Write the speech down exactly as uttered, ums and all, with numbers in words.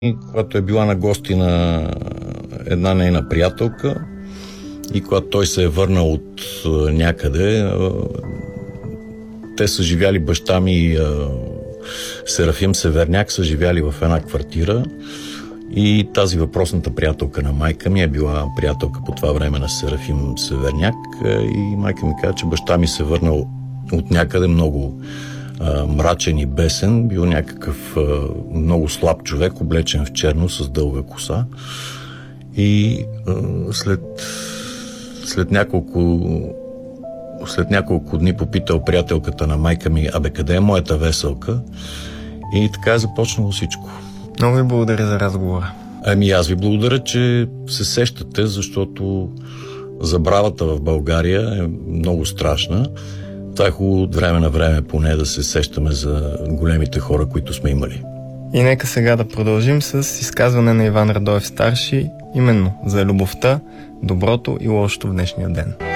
И когато е била на гости на една нейна приятелка и когато той се е върнал от някъде, те са живяли, баща ми и Серафим Северняк са живяли в една квартира и тази въпросната приятелка на майка ми е била приятелка по това време на Серафим Северняк и майка ми каза, че баща ми се върнал от някъде много а, мрачен и бесен, бил някакъв а, много слаб човек, облечен в черно с дълга коса и а, след, след няколко след няколко дни попитал приятелката на майка ми, абе къде е моята веселка? И така е започнало всичко. Много ви благодаря за разговора. Ами аз ви благодаря, че се сещате, защото забравата в България е много страшна. Това е хубаво от време на време поне да се сещаме за големите хора, които сме имали. И нека сега да продължим с изказване на Иван Радоев старши, именно за любовта, доброто и лошото в днешния ден.